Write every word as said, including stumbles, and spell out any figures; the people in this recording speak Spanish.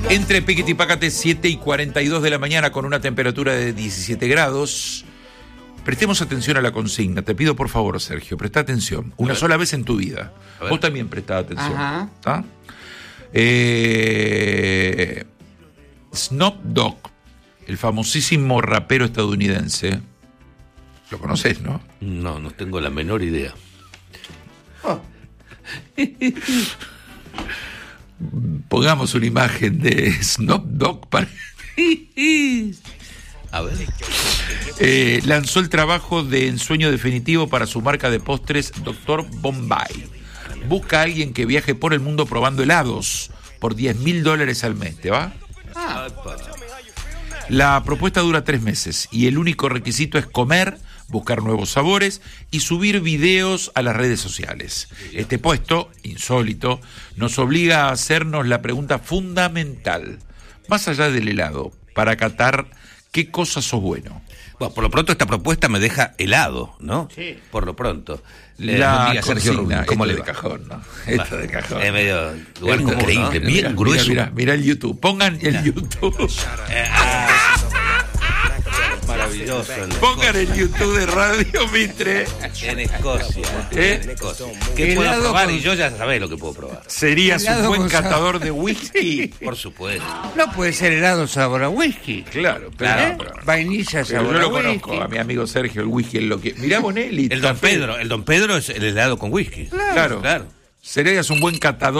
Entre Piquete y Pácate, siete y cuarenta y dos de la mañana, con una temperatura de diecisiete grados. Prestemos atención a la consigna. Te pido por favor, Sergio, presta atención. Una sola vez en tu vida. Vos también prestá atención. Ajá. ¿Tá? Eh, Snoop Dogg, el famosísimo rapero estadounidense. ¿Lo conoces, no? No, no tengo la menor idea. Oh. Pongamos una imagen de Snoop Dogg para... A ver. Eh, lanzó el trabajo de ensueño definitivo para su marca de postres doctor Bombay. Busca a alguien que viaje por el mundo probando helados por diez mil dólares al mes. ¿Te va? Ah. La propuesta dura tres meses y el único requisito es comer, buscar nuevos sabores y subir videos a las redes sociales. Este puesto, insólito, nos obliga a hacernos la pregunta fundamental, más allá del helado, para catar qué cosas sos bueno. Bueno, por lo pronto esta propuesta me deja helado, ¿no? Sí. Por lo pronto. La Buen día, Sergio consigna, Rubin. ¿Cómo esto le de va? cajón, ¿no? Esto de cajón. Es medio lugar Es común, increíble, ¿no? mira, Bien grueso. Mira, mira, mira el YouTube. Pongan el YouTube. Maravilloso. En Pongan Escocia. el YouTube de Radio Mitre. En Escocia. ¿Eh? En Escocia. ¿Qué puedo Helado probar? con- Y yo ya sabés lo que puedo probar. Serías un Helado buen con sabor. catador de whisky. Por supuesto. No puede ser helado sabor a whisky. Claro, pero, Claro. ¿Eh? pero- Vainilla pero sabor yo a lo whisky. conozco, a mi amigo Sergio, el whisky es lo que... Mirá Bonelli. El Don café. Pedro, el Don Pedro es el helado con whisky. Claro. Claro. Serías un buen catador